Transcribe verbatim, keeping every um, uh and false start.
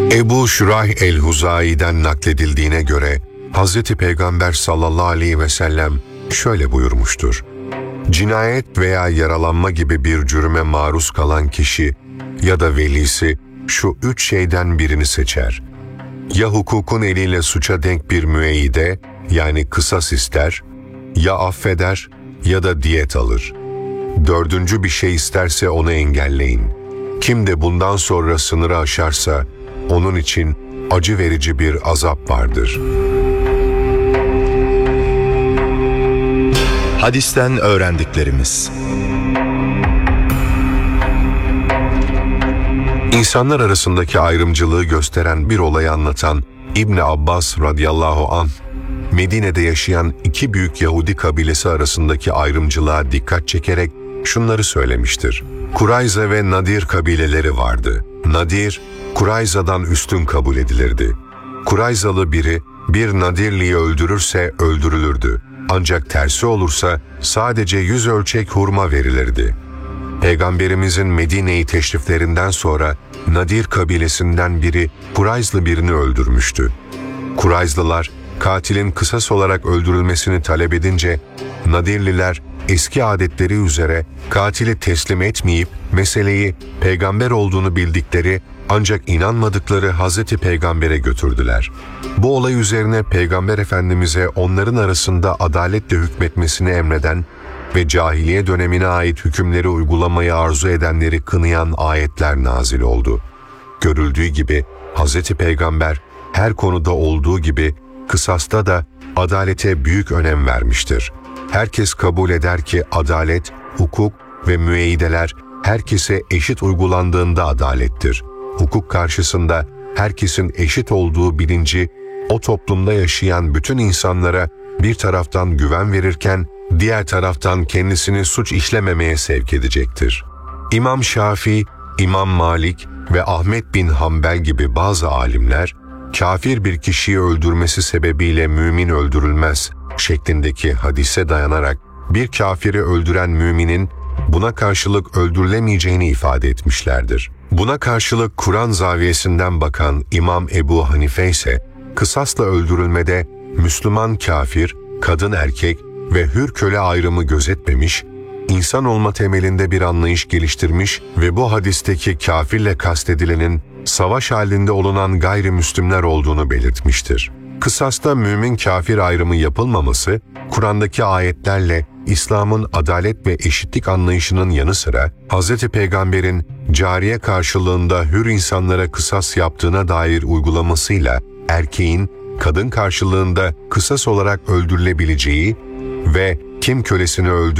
Ebu Şurayh el-Huzai'den nakledildiğine göre Hazreti Peygamber sallallahu aleyhi ve sellem şöyle buyurmuştur: Cinayet veya yaralanma gibi bir cürüme maruz kalan kişi ya da velisi şu üç şeyden birini seçer. Ya hukukun eliyle suça denk bir müeyyide, yani kısas ister, ya affeder ya da diyet alır. Dördüncü bir şey isterse onu engelleyin. Kim de bundan sonra sınırı aşarsa, onun için acı verici bir azap vardır. Hadisten öğrendiklerimiz. İnsanlar arasındaki ayrımcılığı gösteren bir olayı anlatan İbn Abbas radıyallahu anh, Medine'de yaşayan iki büyük Yahudi kabilesi arasındaki ayrımcılığa dikkat çekerek şunları söylemiştir. Kurayza ve Nadir kabileleri vardı. Nadir, Kurayza'dan üstün kabul edilirdi. Kurayzalı biri bir Nadirli'yi öldürürse öldürülürdü. Ancak tersi olursa sadece yüz ölçek hurma verilirdi. Peygamberimizin Medine'yi teşriflerinden sonra Nadir kabilesinden biri Kurayzlı birini öldürmüştü. Kurayzlılar katilin kısas olarak öldürülmesini talep edince Nadirliler eski adetleri üzere katili teslim etmeyip meseleyi peygamber olduğunu bildikleri ancak inanmadıkları Hazreti Peygamber'e götürdüler. Bu olay üzerine Peygamber Efendimiz'e onların arasında adaletle hükmetmesini emreden ve cahiliye dönemine ait hükümleri uygulamayı arzu edenleri kınayan ayetler nazil oldu. Görüldüğü gibi Hazreti Peygamber her konuda olduğu gibi kısasta da adalete büyük önem vermiştir. Herkes kabul eder ki adalet, hukuk ve müeyyideler herkese eşit uygulandığında adalettir. Hukuk karşısında herkesin eşit olduğu bilinci o toplumda yaşayan bütün insanlara bir taraftan güven verirken diğer taraftan kendisini suç işlememeye sevk edecektir. İmam Şafii, İmam Malik ve Ahmet bin Hanbel gibi bazı alimler, kafir bir kişiyi öldürmesi sebebiyle mümin öldürülmez şeklindeki hadise dayanarak bir kafiri öldüren müminin buna karşılık öldürülemeyeceğini ifade etmişlerdir. Buna karşılık Kur'an zaviyesinden bakan İmam Ebu Hanife ise kısasla öldürülmede Müslüman kafir, kadın erkek ve hür köle ayrımı gözetmemiş, insan olma temelinde bir anlayış geliştirmiş ve bu hadisteki kafirle kastedilenin savaş halinde olunan gayrimüslimler olduğunu belirtmiştir. Kısasta mümin kafir ayrımı yapılmaması, Kur'an'daki ayetlerle İslam'ın adalet ve eşitlik anlayışının yanı sıra Hazreti Peygamber'in cariye karşılığında hür insanlara kısas yaptığına dair uygulamasıyla erkeğin kadın karşılığında kısas olarak öldürülebileceği ve kim kölesini öldürürse